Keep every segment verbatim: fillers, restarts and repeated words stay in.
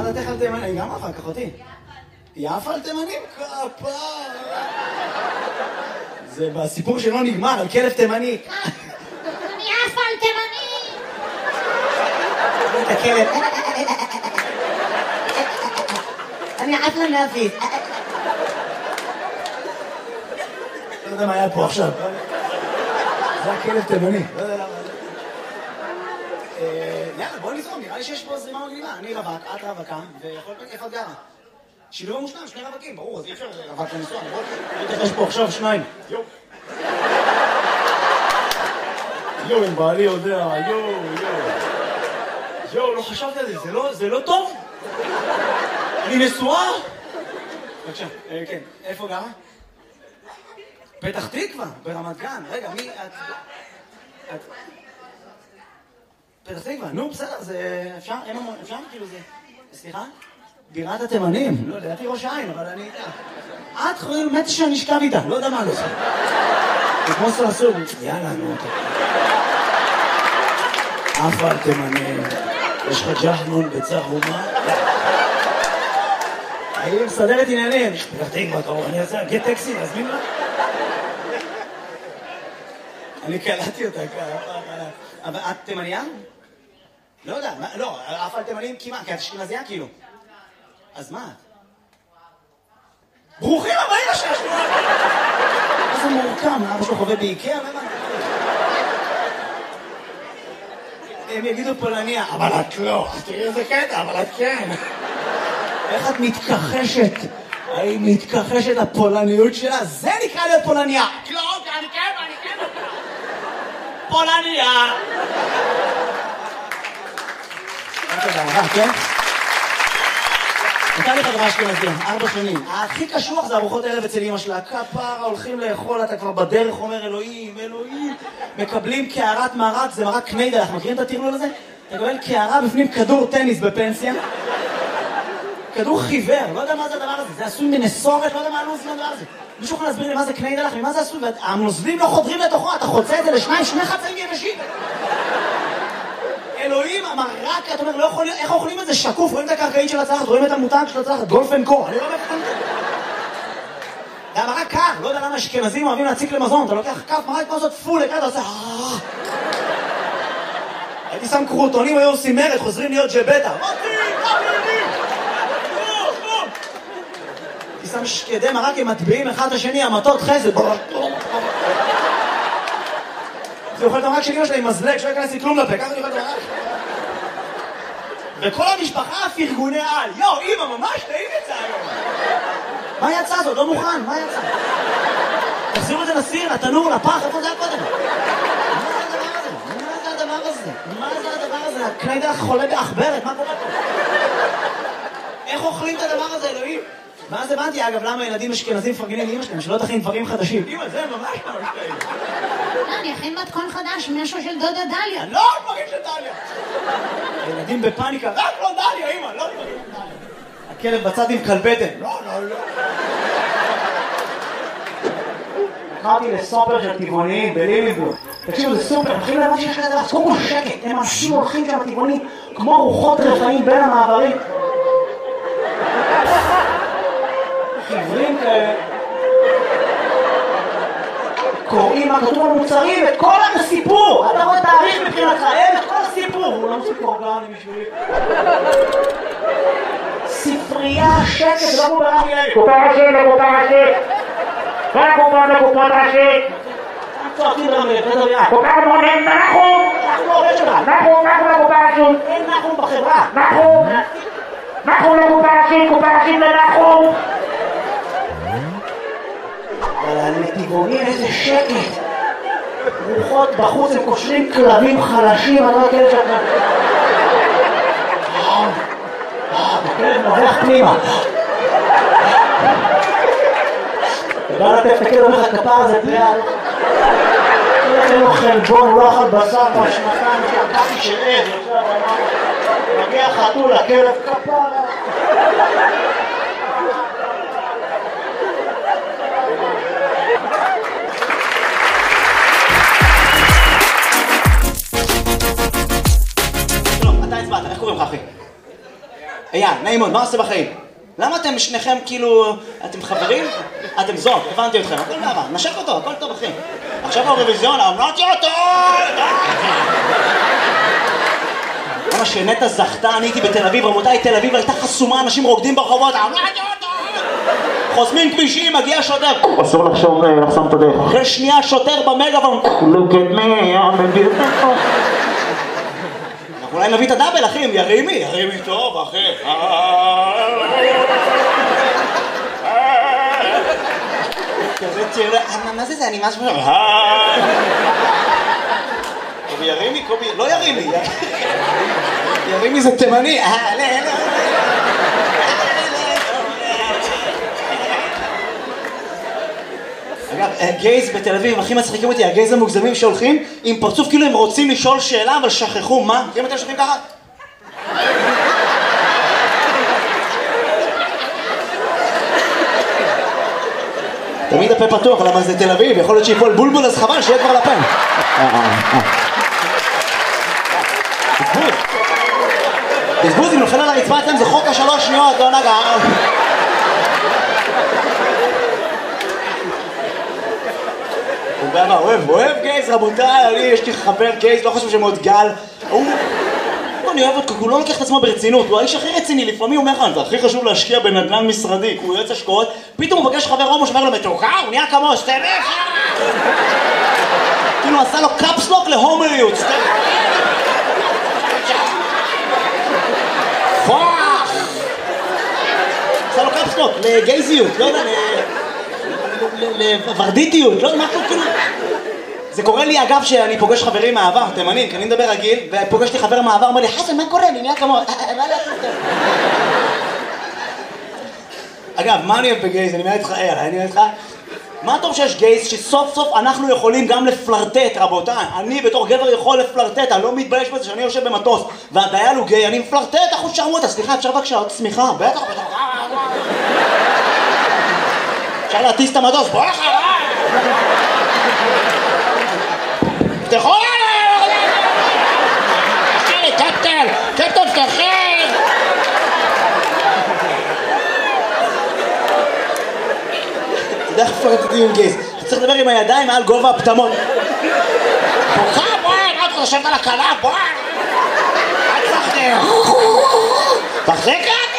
דעתך על תימנים? גם אחר כך אותי. יפה על תימנים? כפר. זה בסיפור שלא נגמר, על כלב תימני. אני יפה על תימנים! את הכלב. אני יפה להביא. לא יודע מה היה פה עכשיו. זה הכלב תימני. לא יודע למה. יאללה, בוא נזרום, נראה לי שיש פה זרימה מגניבה. אני רווק, את רווקה, ויכול להיות איפה את גרה. שילוב המושלם, שני רווקים, ברור, אז אי אפשר רווק לנסוע, נכון? יש פה עכשיו שניים. יו. יו, אם בעלי יודע, יו, יו. יו, לא חשבתי על זה, זה לא טוב? אני נשואה? בבקשה, כן, איפה גרה? פתח תקווה, ברמת גן. רגע, מי את... את... פתח תקווה, נו, בסדר, זה... אפשר? אפשר? כאילו זה... סליחה? בירת התימנים. לא, לדעתי ראש העין, אבל אני... את חברים, באמת שאני אשכב איתה, לא יודע מה לא עושה. זה כמו סרסור. יאללה, נו, אתה... אף על תימנים. יש לך ג'חנון בצהומה? היא מסדרת עניינים. פתח תקווה, אתה רואה, אני אעשה, גט טקסי, להזמין לה? אני קלטתי אותה ככה. אבל את תימניה? לא יודע, לא, אף על תימנים כמעט, כי את אשכנזייה כאילו. אז מה? ברוכים הבאים לשש! איזה מורכם, אבא שלו חווה באיקאה? הם יגידו פולניה, אבל את לא. תראי איזה קטע, אבל את כן. איך את מתכחשת? האם מתכחשת לפולניות שלה? זה נקרא להיות פולניה. לא, אני כן, אני כן. פולניה. כן? נתן לי חברה אשכנזים, ארבע שנים. הכי קשוח זה ארוחות ערב אצל אמא שלה. כפרה, הולכים לאכול, אתה כבר בדרך אומר אלוהים, אלוהים. מקבלים קערת מרק, זה מרק קניידל, אנחנו מכירים את הטרלול הזה? אתה מקבל קערה בפנים כדור טניס בפנסיה. כדור חיוור, לא יודע מה זה הדבר הזה. זה עשוי מנסורת, לא יודע מה הלוז מהדבר הזה. מישהו יכול להסביר לי מה זה קניידל, ממה זה עשוי? והנוזלים לא חודרים לתוכו, אתה חוצה את זה לשניים, שני חצאים יבשים. אלוהים, המרק, אתה אומר, לא יכול, איך אוכלים את זה שקוף? רואים את הקרקעית של הצלחת, רואים את המותג של הצלחת, גולף אנד קו, אני לא מבין את זה. זה המרק קר, לא יודע למה אשכנזים אוהבים להציק למזון, אתה לוקח כף מרק כמו זאת פול, אתה עושה... הייתי שם קרוטונים, היו עושים מרד, חוזרים להיות ג'בטה. הייתי שם שקדי מרק, הם מטביעים אחד השני, המטות חסד. זה אוכל את המרק של אמא שלה עם מזלג, שלא ייכנס לי כלום לפה, ככה אני אוכל את המרק. וכל המשפחה אף ארגוני על, יו, אמא, ממש טעים את זה היום. מה יצא זאת? לא מוכן, מה יצא? תחזירו את זה לסיר, לתנור, לפח, איפה זה היה קודם? מה זה הדבר הזה? מה זה הדבר הזה? הקניידל חולה באחברת, מה קורה פה? איך אוכלים את הדבר הזה, אלוהים? ואז הבנתי, אגב, למה ילדים אשכנזים מפרגנים לאמא שלהם, שלא תכין דברים חדשים. אמא, זה ממש ממש טעים. אני אכין מתכון חדש, משהו של דודה דליה. לא דברים של דליה. הילדים בפאניקה, רק לא דליה, אמא, לא דברים של דליה. הכלב בצד עם כלבטן. לא, לא, לא. קראתי לסופר של טבעוניים בליליבורג. תקשיבו, זה סופר, מתחילים להבין שיש כזה, אז קודם כל שקט, הם אנשים הולכים שם טבעוניים, כמו רוחות רפאים בין המעברים. חיוורים כאלה. קוראים מה כתוב במוצרים, את כל הסיפור. אתה רואה תאריך מבחינתך, אין את כל הסיפור. הוא לא מספיק אורגני בשבילי. ספרייה, שקט, זה לא כמו ברמי אלי. קופה ראשית, לקופה ראשית. כל הקופה לקופה ראשית. צועקים ברמי אלי, תדבר. קופה מונים, נחום. נחום עובד שלך. נחום, נחום לקופה ראשית. אין נחום בחברה. נחום. נחום לקופה ראשית, קופה ראשית לנחום. אבל לטבעונים איזה שקט. רוחות בחוץ, הם קושרים כלבים חלשים, אני לא יודע שאתה... הכלב נובח פנימה. אתה בא לתת את הכלב, אומר לך כפר הזה פריאל. אין לו חלבון, הוא לא אכל בשר כבר שנתיים, שהקפי של עד, מגיע חתול, הכלב כפר. אייל, נעים מאוד, מה עושה בחיים? למה אתם שניכם כאילו... אתם חברים? אתם זוג, הבנתי אתכם, הכל מעבר, נשק אותו, הכל טוב אחי. עכשיו באירוויזיון, אמרתי אותו! למה שנטע זכתה, אני הייתי בתל אביב, רבותיי, תל אביב הייתה חסומה, אנשים רוקדים ברחובות, אמרתי אותו! חוסמים כבישים, מגיע שוטר. אסור לחשוב לחסום את הדרך. אחרי שנייה שוטר במגאפון. Look at me, I'm a beautiful. אנחנו אולי נביא את הדאבל, אחים, ירימי, ירימי טוב, אחי. כזה תראה, מה זה זה, אני משהו... קובי ירימי, קובי, לא ירימי. ירימי זה תימני. אגב, גייז בתל אביב, הכי מצחיקים אותי, הגייז המוגזמים שהולכים עם פרצוף כאילו הם רוצים לשאול שאלה, אבל שכחו, מה? מכירים אתם שוכבים ככה? תמיד הפה פתוח, למה זה תל אביב, יכול להיות שיפול בולבול, אז חבל שיהיה כבר לפה. בזבוז. בזבוז, אם נופל על הרצפה אצלם, זה חוק השלוש שניות, לא נגע. הוא אוהב, אוהב גייז, רבותיי, אני יש לי חבר גייז, לא חושב שמאוד גל. הוא... אני אוהב אותו, הוא לא לוקח את עצמו ברצינות, הוא האיש הכי רציני, לפעמים הוא אומר לך, זה הכי חשוב להשקיע בנדל"ן משרדי, הוא יועץ השקעות, פתאום הוא פגש חבר הומו שאומר לו, מתוקה, הוא נהיה כמו סטמך! כאילו עשה לו קאפסלוק להומריות, סטמך! פאח! עשה לו קאפסלוק לגייזיות, לא יודע, לוורדיטיות, לא יודע, משהו כאילו... זה קורה לי אגב שאני פוגש חברים מהעבר, תימנים, כי אני מדבר רגיל, ופוגש לי חבר מהעבר, אומר לי, חסן, מה קורה? אני נהיה כמו... מה לעשות את זה? אגב, מה אני אוהב בגייז? אני מעט לך, אייל, אני מעט לך... מה טוב שיש גייז שסוף סוף אנחנו יכולים גם לפלרטט, רבותיי. אני בתור גבר יכול לפלרטט, אני לא מתבייש בזה שאני יושב במטוס, והדייל הוא גיי, אני מפלרטט, אחוז שרמוטה, סליחה, אפשר בבקשה עוד צמיחה? בטח, בטח. אפשר להטיס את המטוס, בוא אחריי! תפתחו לנו! תפתחי, קפטן! קפטן, תפתחי! אתה יודע איך פלרטטים עם גייז? אתה צריך לדבר עם הידיים מעל גובה הפטמות. בוכה, בואי! מה אתה חושבת על הקלה? בואי! אל תפחדי! תחזיק את!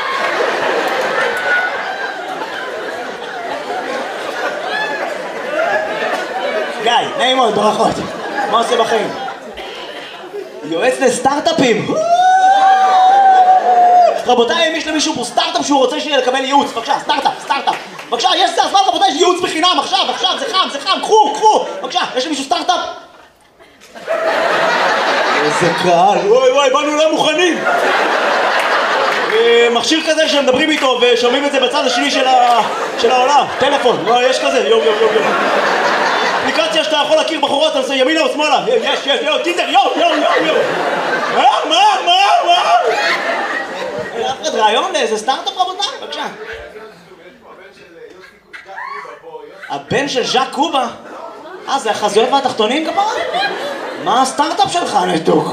גיא, נעים מאוד, ברכות. מה עושה בחיים? יועץ לסטארט-אפים. רבותיי, אם יש למישהו פה סטארט-אפ שהוא רוצה לקבל ייעוץ, בבקשה, סטארט-אפ, סטארט-אפ. בבקשה, יש זה הזמן, רבותיי, יש ייעוץ בחינם, עכשיו, עכשיו, זה חם, זה חם, קחו, קחו. בבקשה, יש למישהו סטארט-אפ? איזה קהל, וואי וואי, באנו לא מוכנים. מכשיר כזה שמדברים איתו ושומעים את זה בצד השני של העולם. טלפון, יש כזה, יום, יום, יום, יום. אפליקציה שאתה יכול להכיר בחורות, אתה עושה ימינה או שמאלה. יש, יש, יו, טינדר, יו, יו, יו, יו. מה, מה, מה, מה? אף אחד רעיון לאיזה סטארט-אפ רבותיי? בבקשה. הבן של ז'אק קובה? אה, זה החזויות והתחתונים כפרה? מה הסטארט-אפ שלך, נתוק?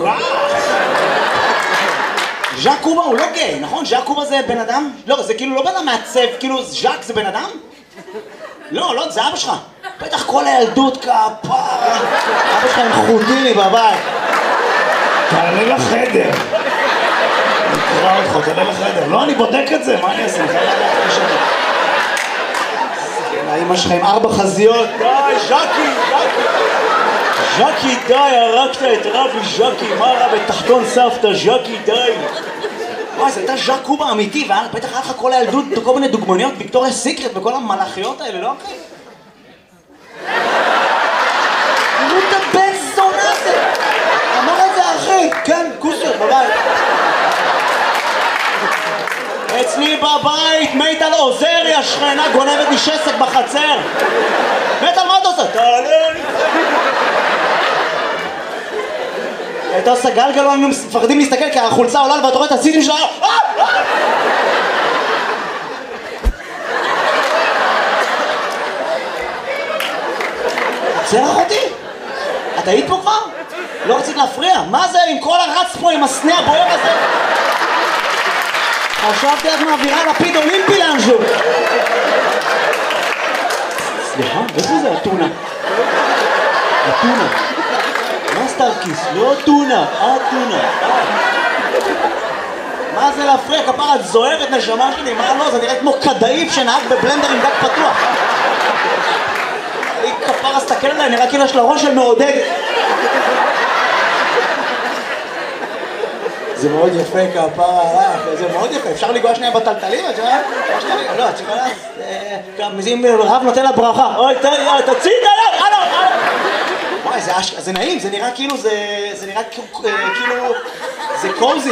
ז'אק קובה הוא לא גיי, נכון? ז'אק קובה זה בן אדם? לא, זה כאילו לא בן אדם מעצב, כאילו ז'אק זה בן אדם? לא, לא, זה אבא שלך. בטח כל הילדות כפרה. אבא שלך עם חוטיני בבית. תעלה לחדר. נקרא אותך, תעלה לחדר. לא, אני בודק את זה, מה אני אעשה? האמא שלך עם ארבע חזיות. די, ז'קי, ז'קי. ז'קי, די, הרגת את רבי ז'קי. מה רע בתחתון סבתא, ז'קי, די. וואי, זה הייתה ז'אק קובה אמיתי, ובטח היה לך כל הילדות, כל מיני דוגמניות, ויקטוריה סיקרט וכל המלאכיות האלה, לא אחי? תראו את הבן זונה הזה! אמר את זה אחי! כן, כוסיות בבית. אצלי בבית, מיטל עוזרי, השכנה גונבת לי שסק בחצר. מיטל, מה אתה עושה? תעלה לי! הייתה עושה גלגל, לא היינו מפחדים להסתכל כי החולצה עולה ואתה רואה את הסיטים שלה. עצר אחותי? את היית פה כבר? לא רצית להפריע? מה זה עם כל הרץ פה עם הסנה הבוער הזה? חשבתי את מעבירה לפיד אולימפי לאנשהו. סליחה, איפה זה הטונה? הטונה. מה סטארקיס? לא טונה, הטונה. מה זה להפריע? כפרה, את זוהרת נשמה שלי, מה לא? זה נראה כמו כדאיף שנהג בבלנדר עם דק פתוח. היא כפרה, סתכל עליי, נראה כאילו יש לה ראש של מעודד. זה מאוד יפה, כפרה, זה מאוד יפה. אפשר לגוע שנייה בטלטלים? את שומעת? לא, את שומעת? גם אם רב נותן לה ברכה. אוי, תוציא את היד, הלו, הלו. וואי, זה נעים, זה נראה כאילו, זה נראה כאילו, זה קוזי.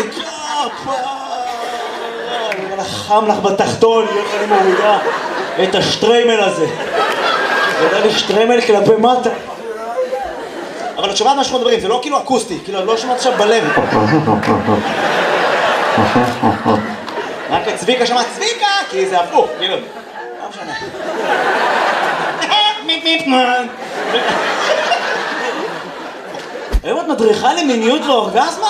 חם לך בתחתון, איך אני מורידה את השטריימל הזה. זה יודע לי שטריימל כלפי מטה. אבל את שומעת מה שאנחנו מדברים, זה לא כאילו אקוסטי, כאילו לא שומעת עכשיו בלב. רק את צביקה שמעת צביקה, כי זה הפוך, כאילו. לא משנה. היום את מדריכה למיניות ואורגזמה?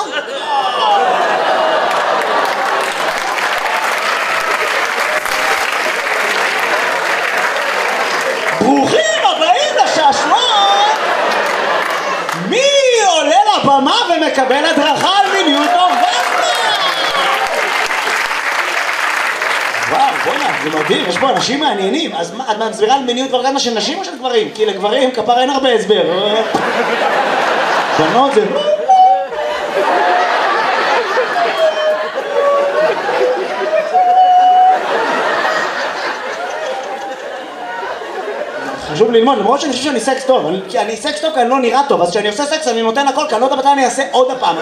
ברוכים הבאים לשעשועון! מי עולה לבמה ומקבל הדרכה על מיניות אורגזמה? וואו, בוא'נה, זה מדהים, יש פה אנשים מעניינים. אז את מסבירה על מיניות ואורגזמה של נשים או של גברים? כי לגברים כפר אין הרבה הסבר. בנות זה... חשוב ללמוד, למרות שאני חושב שאני סקס טוב, כי אני סקס טוב כי אני לא נראה טוב, אז כשאני עושה סקס אני נותן הכל, כי אני לא יודע מתי אני אעשה עוד הפעם.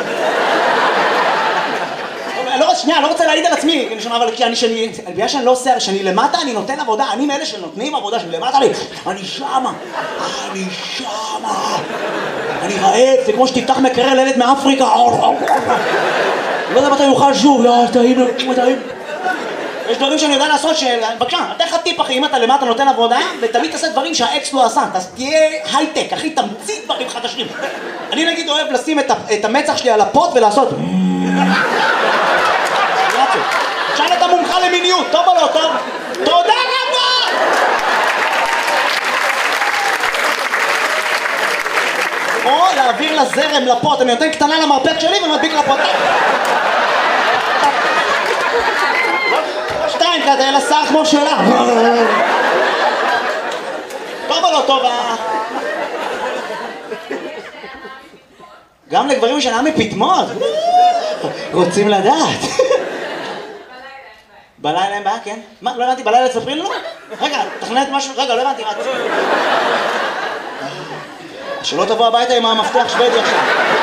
שנייה, אני לא רוצה להעיד על עצמי, אבל כי אני, בגלל שאני לא עושה, שאני למטה אני נותן עבודה, אני מאלה שנותנים עבודה, שאני למטה לי, אני שמה, אני שמה, אני רעב, זה כמו שתפתח מקרר לילד מאפריקה, לא יודע מתי יוכל שוב, לא, טעים, טעים. יש דברים שאני יודע לעשות ש... בבקשה, אתה לך טיפ אחי, אם אתה למטה נותן עבודה, ותמיד תעשה דברים שהאקס לא עשה, אז תהיה הייטק, אחי, תמציא דברים חדשים. אני נגיד אוהב לשים את המצח שלי על הפוט ולעשות... עכשיו אתה מומחה למיניות, טוב או לא טוב? תודה רבה! או להעביר לזרם לפוט, אני נותן קטנה למרפק שלי ומדביק לפוט. שתיים כזה, אלא שר כמו שלה. טוב או לא טוב? גם לגברים שנה מפתמות. רוצים לדעת. בלילה אין בעיה, כן? מה? לא הבנתי, בלילה תספרי לנו? רגע, תכננת משהו? רגע, לא הבנתי, מה? שלא תבוא הביתה עם המפתח שוודי עכשיו.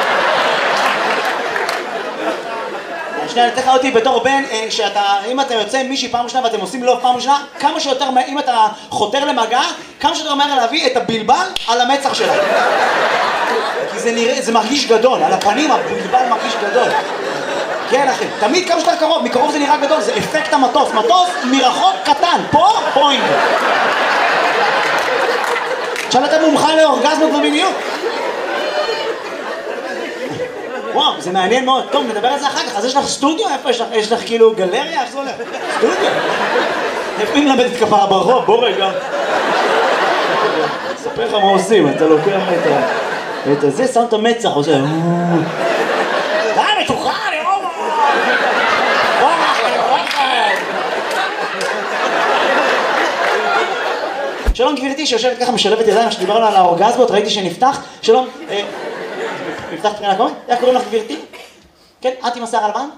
שנייה, אני אתן לך אותי בתור בן, שאתה, אם אתה יוצא עם מישהי פעם ראשונה ואתם עושים לוב פעם ראשונה, כמה שיותר, אם אתה חותר למגע, כמה שיותר מהר להביא את הבלבל על המצח שלה. כי זה נראה, זה מרגיש גדול, על הפנים הבלבל מרגיש גדול. כן אחי, תמיד כמה שיותר קרוב, מקרוב זה נראה גדול, זה אפקט המטוס, מטוס מרחוק קטן, פה, פוינט. עכשיו אתה מומחה לאורגזמות ומיניות. וואו, זה מעניין מאוד. טוב, נדבר על זה אחר כך. אז יש לך סטודיו? איפה יש לך? יש לך כאילו גלריה? איך זה הולך? סטודיו? איפה אם למדת כפרה ברחוב? בוא רגע. אספר לך מה עושים, אתה לוקח את הזה, שם את המצח, עושה... די, מתוחה, אני רואה! שלום גבירתי שיושבת ככה משלבת ידיים שדיברנו על האורגזמות, ראיתי שנפתח. שלום, נפתח את פרינה קוראים? איך קוראים לך גבירתי? כן, את עם השיער הלבן?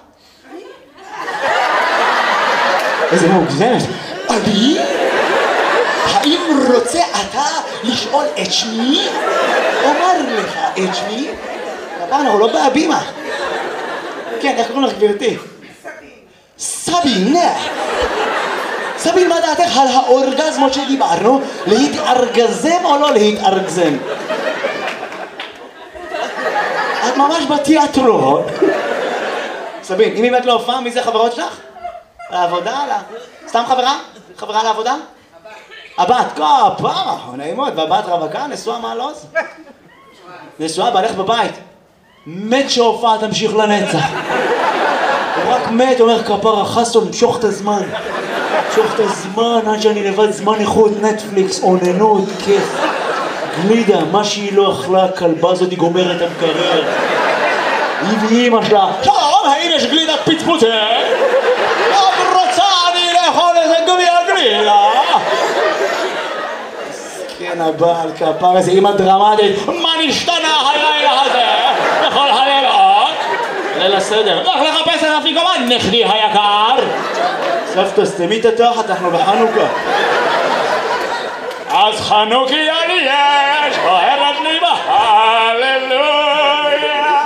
איזה מוגזמת. אני? האם רוצה אתה לשאול את שמי? אומר לך את שמי? הפעם אנחנו לא בהבימה. כן, איך קוראים לך גבירתי? סבין. סבין, מה דעתך על האורגזמות שדיברנו? להתארגזם או לא להתארגזם? את ממש בתיאטרון. סבין, אם באמת לא הופעה, מי זה חברות שלך? לעבודה? סתם חברה? חברה לעבודה? הבת, כפרה, נעימות, והבת רווקה, נשואה מעלוז? נשואה, בעלך בבית. מת שהופעה תמשיך לנצח. רק מת, אומר כפרה חסון, משוך את הזמן. משוך את הזמן, עד שאני לבד, זמן איכות, נטפליקס, עוננות, כיף. גלידה, מה שהיא לא אכלה, הכלבה הזאת היא גומרת את המקרר. היא ואימא שלה, שלום, האם יש גלידת פצפוצה? עוד רוצה אני לאכול איזה גביע גלידה. כן, הבעל כפר איזה אימא דרמטית, מה נשתנה הלילה הזה? בכל הלילות? ליל הסדר, לך לחפש את אפיקומן, נכדי היקר. סבתא, סתמי את התחת, אנחנו בחנוכה. אז חנוכיה לי יש, אוהבת לי בהללויה.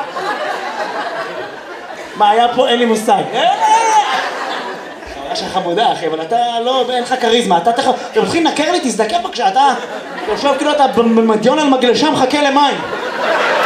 מה היה פה? אין לי מושג. יש לך חמודה, אחי, אבל אתה לא, אין לך כריזמה. אתה תכף, אתם מתחילים לנקר לי, תזדקר בבקשה, אתה... אתה חושב כאילו אתה במדיון על מגלשה מחכה למים.